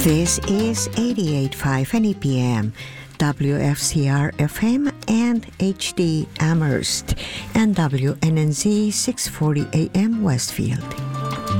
This is 88.5 NEPM, WFCR FM and HD Amherst, and WNNZ 640 AM Westfield.